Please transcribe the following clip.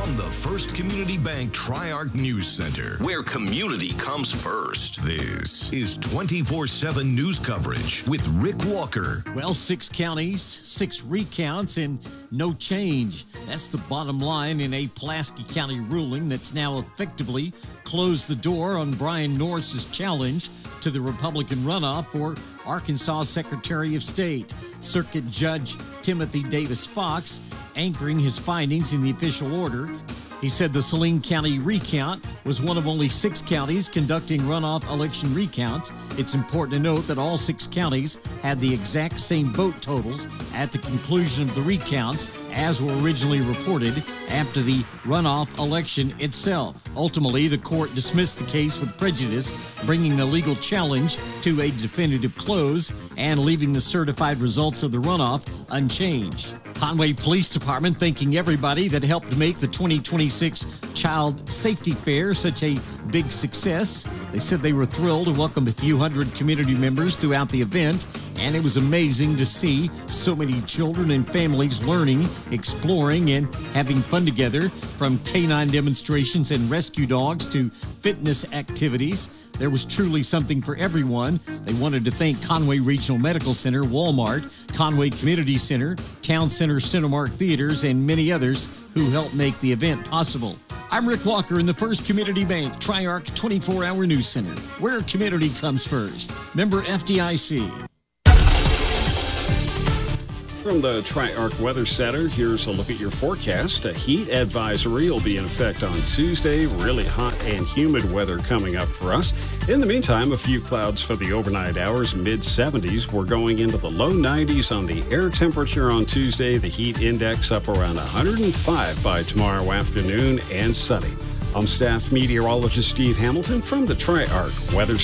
from the First Community Bank Tri-Arc News Center, where community comes first. This is 24/7 news coverage with Rick Walker. Well, 6 counties, 6 recounts, and no change. That's the bottom line in a Pulaski County ruling that's now effectively closed the door on Brian Norris's challenge to the Republican runoff for Arkansas Secretary of State. Circuit Judge Timothy Davis Fox anchoring his findings in the official order. He said the Saline County recount was one of only 6 counties conducting runoff election recounts. It's important to note that all 6 counties had the exact same vote totals at the conclusion of the recounts as were originally reported after the runoff election itself. Ultimately, the court dismissed the case with prejudice, bringing the legal challenge to a definitive close and leaving the certified results of the runoff unchanged. Conway Police Department thanking everybody that helped make the 2026 Child Safety Fair such a big success. They said they were thrilled to welcome a few hundred community members throughout the event, and it was amazing to see so many children and families learning, exploring, and having fun together, from canine demonstrations and rescue dogs to fitness activities. There was truly something for everyone. They wanted to thank Conway Regional Medical Center, Walmart, Conway Community Center, Town Center, Cinemark Theaters, and many others who helped make the event possible. I'm Rick Walker in the First Community Bank Tri-Arc 24-Hour News Center, where community comes first. Member FDIC. From the Tri-Arc Weather Center, here's a look at your forecast. A heat advisory will be in effect on Tuesday. Really hot and humid weather coming up for us. In the meantime, a few clouds for the overnight hours, mid-70s. We're going into the low 90s on the air temperature on Tuesday. The heat index up around 105 by tomorrow afternoon, and sunny. I'm staff meteorologist Steve Hamilton from the Tri-Arc Weather Center.